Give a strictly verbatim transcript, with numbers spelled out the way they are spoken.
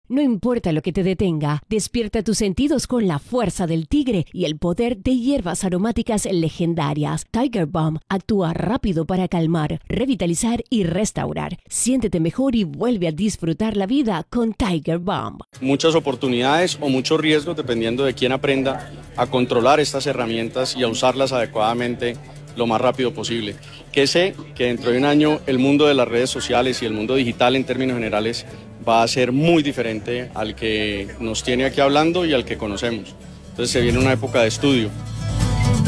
No importa lo que te detenga, despierta tus sentidos con la fuerza del tigre y el poder de hierbas aromáticas legendarias. Tiger Balm actúa rápido para calmar, revitalizar y restaurar. Siéntete mejor y vuelve a disfrutar la vida con Tiger Balm. Muchas oportunidades o muchos riesgos dependiendo de quién aprenda a controlar estas herramientas y a usarlas adecuadamente lo más rápido posible. Que sé que dentro de un año el mundo de las redes sociales y el mundo digital en términos generales va a ser muy diferente al que nos tiene aquí hablando y al que conocemos. Entonces se viene una época de estudio.